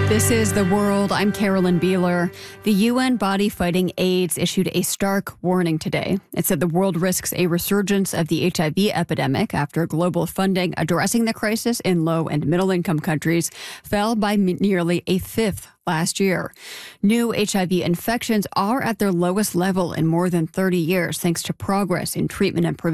This is The World. I'm Carolyn Beeler. The UN body fighting AIDS issued a stark warning today. It said the world risks a resurgence of the HIV epidemic after global funding addressing the crisis in low and middle-income countries fell by nearly a fifth last year. New HIV infections are at their lowest level in more than 30 years, thanks to progress in treatment and prevention.